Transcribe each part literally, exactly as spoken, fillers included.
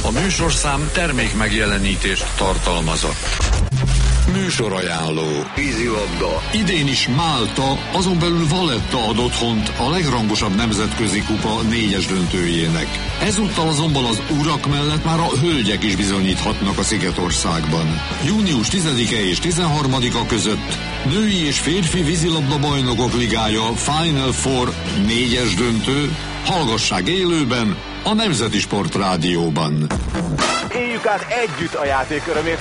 A műsorszám termék megjelenítést tartalmazott. Műsorajánló. Vízilabda. Idén is Málta, azon belül Valletta ad otthont a legrangosabb nemzetközi kupa négyes döntőjének. Ezúttal azonban az urak mellett már a hölgyek is bizonyíthatnak a Szigetországban. június tizedike és tizenharmadika között női és férfi vízilabda bajnokok ligája Final Four négyes döntő. Hallgassák élőben a Nemzeti Sport Rádióban. Éljük át együtt a játék örömét.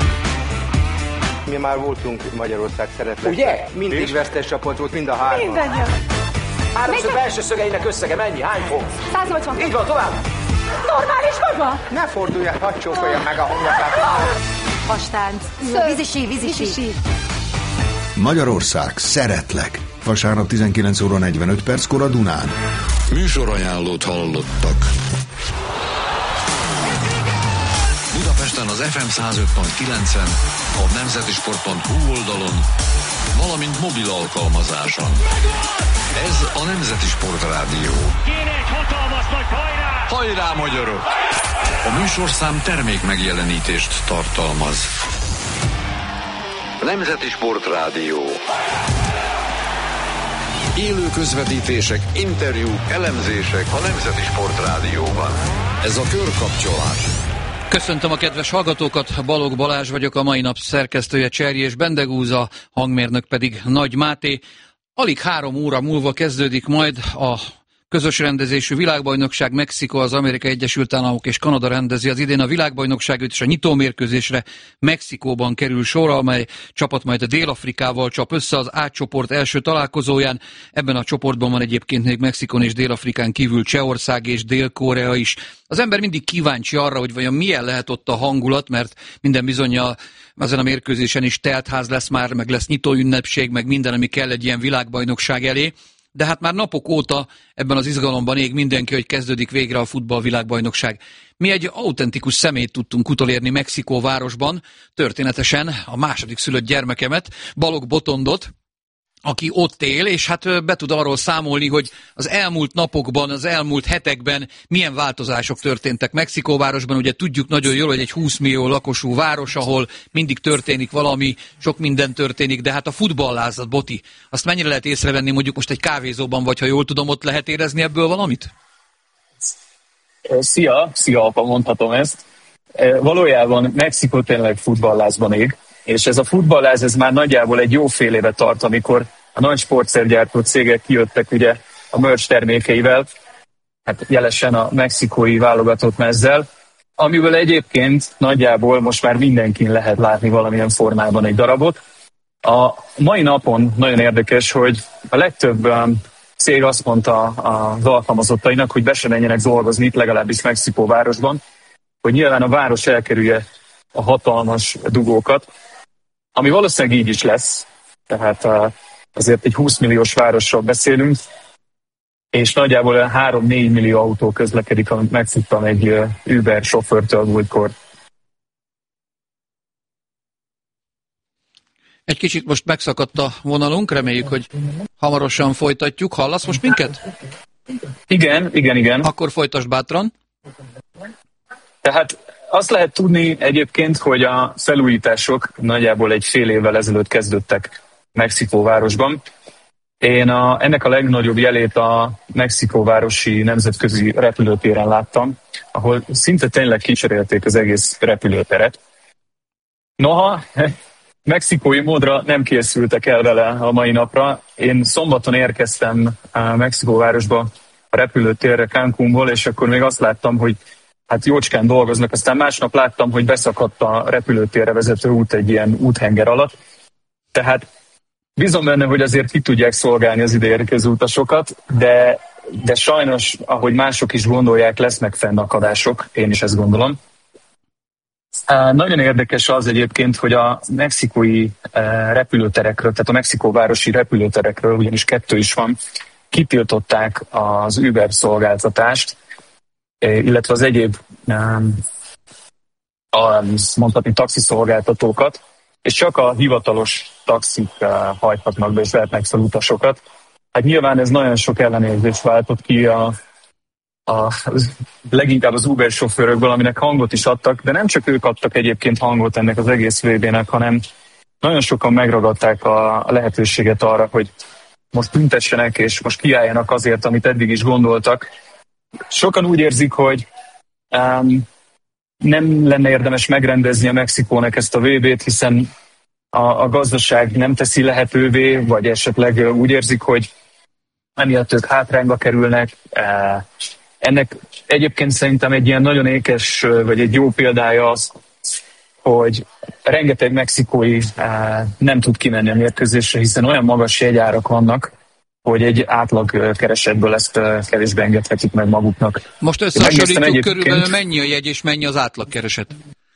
Mi már voltunk Magyarország szeretnek. Ugye? Mindig és? Vesztes csapont volt, mind a három. Mindannyian. Háromszög belső szögeinek összege mennyi? Hány fok? száz nyolcvan. Így van, tovább. Normális maga? Ne forduljál, hadd csókolja meg a homlokát. Hastánc. Vízisi, vízisi. Magyarország, szeretlek. Vasárnap tizenkilenc óra negyvenöt perckor a Dunán. Műsorajánlót hallottak. Budapesten az ef em száz öt pont kilencen, a nemzetisport pont hu oldalon, valamint mobil alkalmazáson. Ez a Nemzeti Sport Rádió. Kéne egy hatalmas nagy hajrá! Hajrá, magyarok! A műsorszám termék megjelenítést tartalmaz. Nemzeti Sport Rádió. Élő közvetítések, interjúk, elemzések a Nemzeti Sport Rádióban. Ez a körkapcsolás. Köszöntöm a kedves hallgatókat, Balogh Balázs vagyok, a mai nap szerkesztője Cserjés Bendegúza, hangmérnök pedig Nagy Máté. Alig három óra múlva kezdődik majd a közös rendezésű világbajnokság. Mexikó, az Amerikai Egyesült Államok és Kanada rendezi az idén a világbajnokságot, és a nyitómérkőzésre Mexikóban kerül sor, amely csapat majd a Dél-Afrikával csap össze az A csoport első találkozóján. Ebben a csoportban van egyébként még Mexikon és Dél-Afrikán kívül Csehország és Dél-Korea is. Az ember mindig kíváncsi arra, hogy vajon milyen lehet ott a hangulat, mert minden bizonnyal ezen a mérkőzésen is teltház lesz már, meg lesz nyitóünnepség, meg minden, ami kell egy ilyen világbajnokság elé. De hát már napok óta ebben az izgalomban ég mindenki, hogy kezdődik végre a futballvilágbajnokság. Mi egy autentikus személyt tudtunk utolérni Mexikó városban, történetesen a második szülött gyermekemet, Balogh Botondot, aki ott él, és hát be tud arról számolni, hogy az elmúlt napokban, az elmúlt hetekben milyen változások történtek Mexikóvárosban. Ugye tudjuk nagyon jól, hogy egy húsz millió lakosú város, ahol mindig történik valami, sok minden történik, de hát a futballlázad, Boti, azt mennyire lehet észrevenni mondjuk most egy kávézóban, vagy ha jól tudom, ott lehet érezni ebből valamit? Szia, szia apa, mondhatom ezt. Valójában Mexikó tényleg futballlázban ég, és ez a futballáz, ez már nagyjából egy jó fél éve tart, amikor a nagy sportszergyártó cégek kijöttek ugye a merch termékeivel, hát jelesen a mexikói válogatott mezzel, amiből egyébként nagyjából most már mindenkin lehet látni valamilyen formában egy darabot. A mai napon nagyon érdekes, hogy a legtöbb cég azt mondta az alkalmazottainak, hogy be se menjenek dolgozni itt, legalábbis Mexikó városban, hogy nyilván a város elkerülje a hatalmas dugókat, ami valószínűleg így is lesz, tehát azért egy húsz milliós városról beszélünk, és nagyjából három-négy millió autó közlekedik, amit megszittam egy Uber sofőrtől múltkor. Egy kicsit most megszakadt a vonalunk, reméljük, hogy hamarosan folytatjuk. Hallasz most minket? Igen, igen, igen. Akkor folytasd bátran. Tehát azt lehet tudni egyébként, hogy a felújítások nagyjából egy fél évvel ezelőtt kezdődtek Mexikóvárosban. Én a, ennek a legnagyobb jelét a Mexikóvárosi nemzetközi repülőtéren láttam, ahol szinte tényleg kicserélték az egész repülőteret. Noha mexikói módra nem készültek el vele a mai napra. Én szombaton érkeztem a Mexikóvárosba a repülőtérre Cancúnból, és akkor még azt láttam, hogy hát jócskán dolgoznak, aztán másnap láttam, hogy beszakadt a repülőtérre vezető út egy ilyen úthenger alatt. Tehát bízom benne, hogy azért ki tudják szolgálni az ide érkező utasokat, de, de sajnos, ahogy mások is gondolják, lesznek fennakadások, én is ezt gondolom. Nagyon érdekes az egyébként, hogy a mexikói repülőterekről, tehát a mexikóvárosi repülőterekről, ugyanis kettő is van, kitiltották az Uber szolgáltatást, illetve az egyéb mondhatni taxiszolgáltatókat, és csak a hivatalos taxik hajthatnak be és vehetnek fel utasokat. Hát nyilván ez nagyon sok ellenérzést váltott ki a, a, leginkább az Uber sofőrökből, aminek hangot is adtak, de nem csak ők adtak egyébként hangot ennek az egész vé bének, hanem nagyon sokan megragadták a, a lehetőséget arra, hogy most tüntessenek, és most kiálljanak azért, amit eddig is gondoltak. Sokan úgy érzik, hogy um, nem lenne érdemes megrendezni a Mexikónak ezt a vé bét, hiszen a, a gazdaság nem teszi lehetővé, vagy esetleg úgy érzik, hogy emiatt ők hátrányba kerülnek. Ennek egyébként szerintem egy ilyen nagyon ékes, vagy egy jó példája az, hogy rengeteg mexikói nem tud kimenni a mérkőzésre, hiszen olyan magas jegyárak vannak, hogy egy átlag keresetből ezt kevésbé engedhetik meg maguknak. Most összehasonlítjuk, körülbelül mennyi a jegy és mennyi az átlag kereset?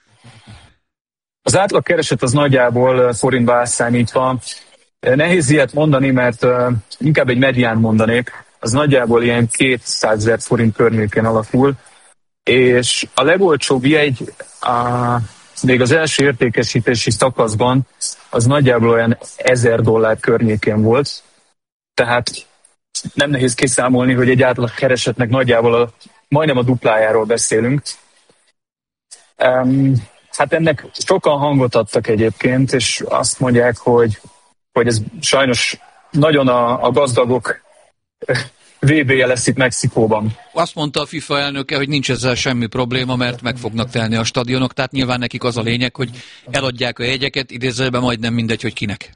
Az átlag kereset az nagyjából forintba átszámítva. Nehéz ilyet mondani, mert inkább egy medián mondanék. Az nagyjából ilyen kétszázezer forint környékén alakul, és a legolcsóbb jegy a, még az első értékesítési szakaszban az nagyjából olyan ezer dollár környékén volt. Tehát nem nehéz kiszámolni, hogy egy átlag keresetnek nagyjából a, majdnem a duplájáról beszélünk. Um, hát ennek sokan hangot adtak egyébként, és azt mondják, hogy, hogy ez sajnos nagyon a, a gazdagok vé béje lesz itt Mexikóban. Azt mondta a FIFA elnöke, hogy nincs ezzel semmi probléma, mert meg fognak telni a stadionok, tehát nyilván nekik az a lényeg, hogy eladják a jegyeket, idézőjelben majdnem mindegy, hogy kinek.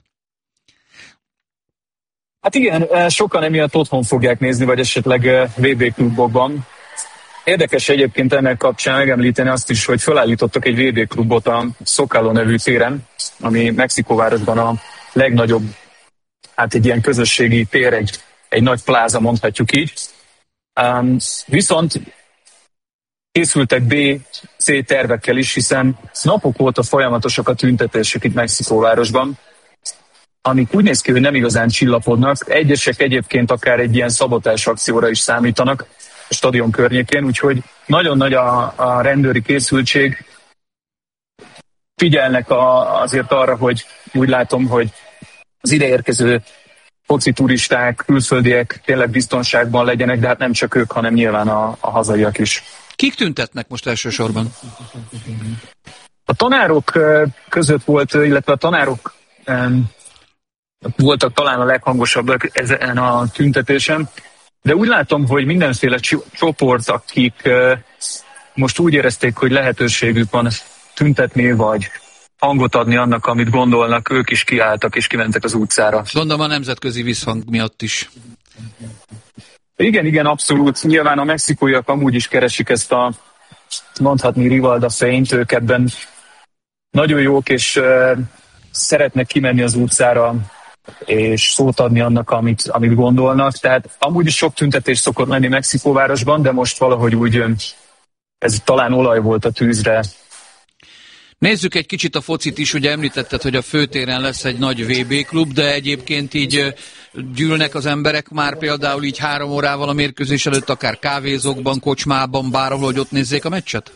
Hát igen, sokan emiatt otthon fogják nézni, vagy esetleg vé bé klubokban. Érdekes egyébként ennek kapcsán megemlíteni azt is, hogy felállítottak egy vé bé klubot a Zócalo nevű téren, ami Mexikóvárosban a legnagyobb, hát egy ilyen közösségi tér, egy, egy nagy pláza, mondhatjuk így. Um, viszont készültek bé cé tervekkel is, hiszen napok óta folyamatosak a tüntetések itt Mexikóvárosban, amik úgy néz ki, hogy nem igazán csillapodnak. Egyesek egyébként akár egy ilyen szabotás akcióra is számítanak a stadion környékén, úgyhogy nagyon nagy a, a rendőri készültség. Figyelnek a, azért arra, hogy úgy látom, hogy az ideérkező foci turisták, külföldiek tényleg biztonságban legyenek, de hát nem csak ők, hanem nyilván a, a hazaiak is. Kik tüntetnek most elsősorban? A tanárok között volt, illetve a tanárok voltak talán a leghangosabbak ezen a tüntetésen, de úgy látom, hogy mindenféle csoport, akik most úgy érezték, hogy lehetőségük van tüntetni, vagy hangot adni annak, amit gondolnak, ők is kiálltak és kimentek az utcára. Gondolom a nemzetközi visszhang miatt is. Igen, igen, abszolút. Nyilván a mexikóiak amúgy is keresik ezt a, mondhatni, Rivalda fényt, ők ebben nagyon jók, és uh, szeretnek kimenni az utcára, és szót adni annak, amit, amit gondolnak. Tehát amúgy is sok tüntetés szokott lenni Mexikóvárosban, de most valahogy úgy ez talán olaj volt a tűzre. Nézzük egy kicsit a focit is, ugye említetted, hogy a főtéren lesz egy nagy vé bé klub, de egyébként így gyűlnek az emberek már például így három órával a mérkőzés előtt, akár kávézókban, kocsmában, bárhol, hogy ott nézzék a meccset?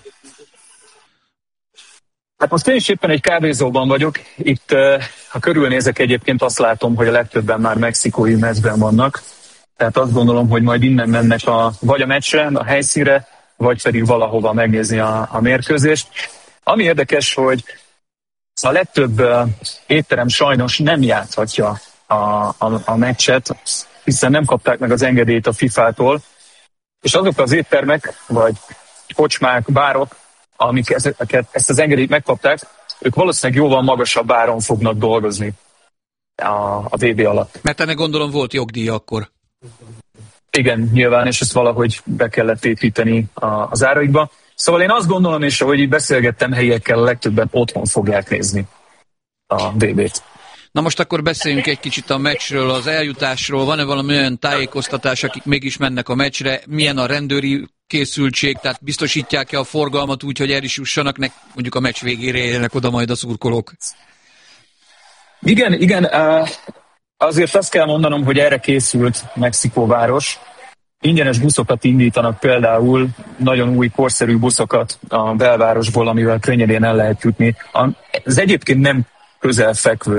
Hát most én is éppen egy kávézóban vagyok. Itt, ha körülnézek, egyébként azt látom, hogy a legtöbben már mexikói meccsben vannak. Tehát azt gondolom, hogy majd innen mennek a, vagy a meccsre, a helyszínre, vagy pedig valahova megnézni a, a mérkőzést. Ami érdekes, hogy a legtöbb étterem sajnos nem játszhatja a, a, a meccset, hiszen nem kapták meg az engedélyt a fifától, és azok az éttermek, vagy kocsmák, bárok, amik ezeket, ezt az engedélyt megkapták, ők valószínűleg jóval magasabb áron fognak dolgozni a, a vé bé alatt. Mert ennek gondolom volt jogdíj akkor. Igen, nyilván, és ezt valahogy be kellett építeni a, az áraikba. Szóval én azt gondolom, és ahogy így beszélgettem helyiekkel, a legtöbben otthon fogják nézni a vé bét. Na most akkor beszéljünk egy kicsit a meccsről, az eljutásról. Van-e valami olyan tájékoztatás, akik mégis mennek a meccsre? Milyen a rendőri készültség? Tehát biztosítják-e a forgalmat úgy, hogy el is jussanak, nek, mondjuk a meccs végére érjenek oda majd a szurkolók? Igen, igen. Azért azt kell mondanom, hogy erre készült Mexikóváros. Ingyenes buszokat indítanak, például nagyon új, korszerű buszokat a belvárosból, amivel könnyedén el lehet jutni. Ez egyébként nem közel fekvő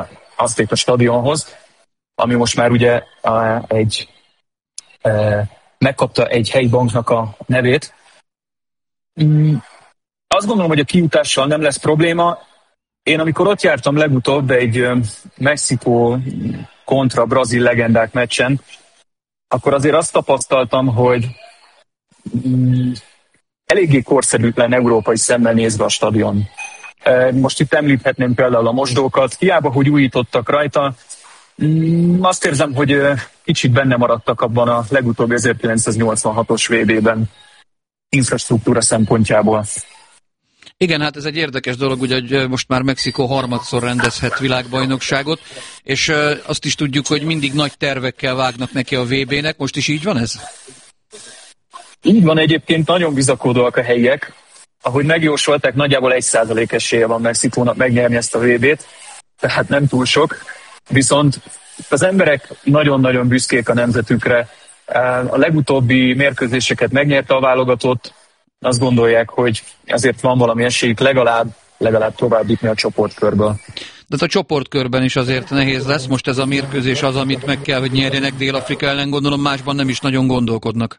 Aztéka stadionhoz, ami most már ugye egy megkapta egy helyi banknak a nevét. Mm, azt gondolom, hogy a kijutással nem lesz probléma. Én amikor ott jártam legutóbb egy Mexikó kontra brazil legendák meccsen, akkor azért azt tapasztaltam, hogy mm, eléggé korszerűtlen európai szemmel nézve a stadion. Most itt említhetném például a mosdókat, hiába, hogy újítottak rajta. Mm, azt érzem, hogy kicsit benne maradtak abban a legutóbbi ezerkilencszáznyolcvanhatos vé bé-ben infrastruktúra szempontjából. Igen, hát ez egy érdekes dolog, ugye, hogy most már Mexikó harmadszor rendezhet világbajnokságot, és azt is tudjuk, hogy mindig nagy tervekkel vágnak neki a vé bé-nek. Most is így van ez? Így van, egyébként nagyon bizakodóak a helyiek. Ahogy megjósolták, nagyjából egy százalék esélye van Mexikónak megnyerni ezt a vé bé-t, tehát nem túl sok. Viszont az emberek nagyon-nagyon büszkék a nemzetükre. A legutóbbi mérkőzéseket megnyerte a válogatott, azt gondolják, hogy azért van valami esélyük legalább, legalább tovább jutni a csoportkörből. De a csoportkörben is azért nehéz lesz. Most ez a mérkőzés az, amit meg kell, hogy nyerjenek Dél-Afrika ellen, gondolom másban nem is nagyon gondolkodnak.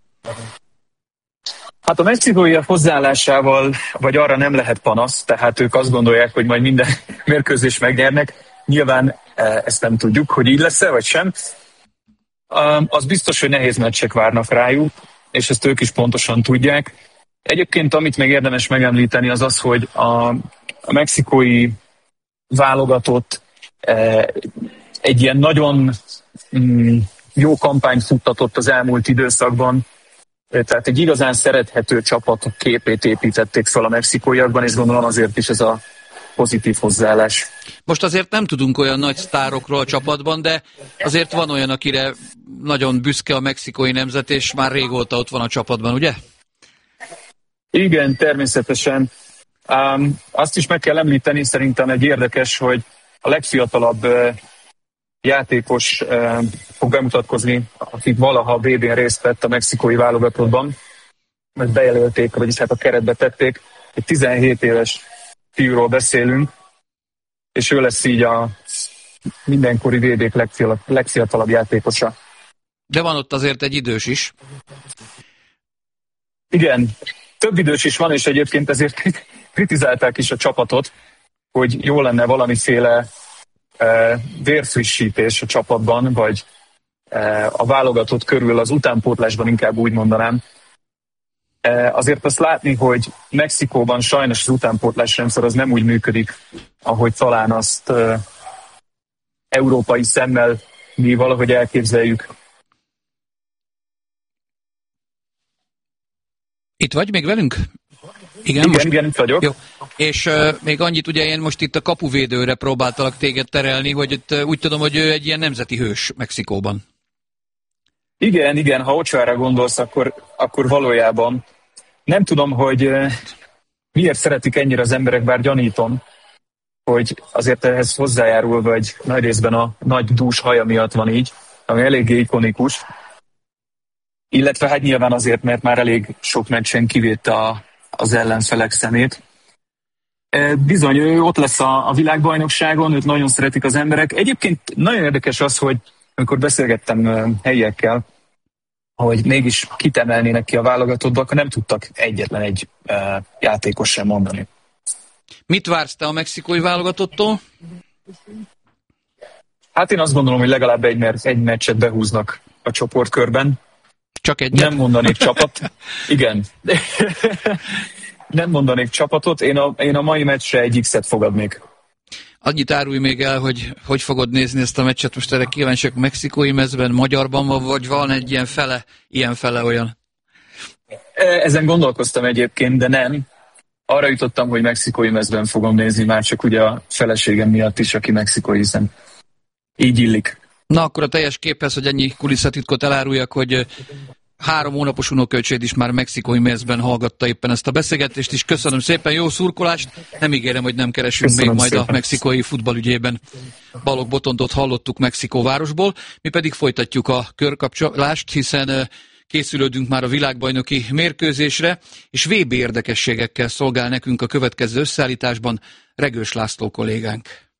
Hát a mexikóiak hozzáállásával, vagy arra nem lehet panasz, tehát ők azt gondolják, hogy majd minden mérkőzés megnyernek. Nyilván ezt nem tudjuk, hogy így lesz-e, vagy sem. Az biztos, hogy nehéz meccsek várnak rájuk, és ezt ők is pontosan tudják. Egyébként, amit még érdemes megemlíteni, az az, hogy a, a mexikói válogatott egy ilyen nagyon mm, jó kampányt futtatott az elmúlt időszakban, tehát egy igazán szerethető csapat képét építették fel a mexikóiakban, és gondolom azért is ez a pozitív hozzáállás. Most azért nem tudunk olyan nagy sztárokról a csapatban, de azért van olyan, akire nagyon büszke a mexikói nemzet, és már régóta ott van a csapatban, ugye? Igen, természetesen. Um, azt is meg kell említeni, szerintem egy érdekes, hogy a legfiatalabb uh, játékos uh, fog bemutatkozni, akik valaha a vé bén részt vett a mexikói válogatottban, mert bejelölték, vagyis hát a keretbe tették. Egy tizenhét éves fiúról beszélünk, és ő lesz így a mindenkori vé bék legfiatalabb, legfiatalabb játékosa. De van ott azért egy idős is. Igen, több idős is van, és egyébként ezért kritizálták is a csapatot, hogy jó lenne valamiféle e, vérfrissítés a csapatban, vagy e, a válogatott körül az utánpótlásban, inkább úgy mondanám. E, azért azt látni, hogy Mexikóban sajnos az utánpótlás rendszer az nem úgy működik, ahogy talán azt e, európai szemmel mi valahogy elképzeljük. Itt vagy még velünk? Igen, igen, igen, itt vagyok. Jó. És uh, még annyit, ugye én most itt a kapuvédőre próbáltalak téged terelni, hogy itt, uh, úgy tudom, hogy ő egy ilyen nemzeti hős Mexikóban. Igen, igen, ha Ochoára gondolsz, akkor, akkor valójában nem tudom, hogy uh, miért szeretik ennyire az emberek, bár gyanítom, hogy azért ehhez hozzájárul, vagy nagy részben a nagy dús haja miatt van így, ami eléggé ikonikus. Illetve hát nyilván azért, mert már elég sok meccsen kivédte a, az ellenfelek szemét. Bizony, ő ott lesz a, a világbajnokságon, őt nagyon szeretik az emberek. Egyébként nagyon érdekes az, hogy amikor beszélgettem helyiekkel, hogy mégis kit emelnének ki a válogatottba, akkor nem tudtak egyetlen egy uh, játékos sem mondani. Mit vársz te a mexikói válogatottól? Hát én azt gondolom, hogy legalább egy, egy meccset behúznak a csoportkörben. Csak egyet? Nem mondanék csapat. Igen. Nem mondanék csapatot. Én a, én a mai meccsre egy X-et fogadnék. Annyit árulj még el, hogy hogy fogod nézni ezt a meccset. Most erre kíváncsiak, mexikói mezben, magyarban van, vagy van egy ilyen fele, ilyen fele olyan? Ezen gondolkoztam egyébként, de nem. Arra jutottam, hogy mexikói mezben fogom nézni, már csak ugye a feleségem miatt is, aki mexikói, hiszen így illik. Na, akkor a teljes képhez, hogy ennyi kulisszatitkot eláruljak, hogy három hónapos unokölcséd is már mexikói mezben hallgatta éppen ezt a beszélgetést, és köszönöm szépen, jó szurkolást, nem ígérem, hogy nem keresünk köszönöm még majd szépen a mexikói futballügyében. Balogh Botondot hallottuk Mexikó városból, mi pedig folytatjuk a körkapcsolást, hiszen készülődünk már a világbajnoki mérkőzésre, és vé bé érdekességekkel szolgál nekünk a következő összeállításban Regős László kollégánk.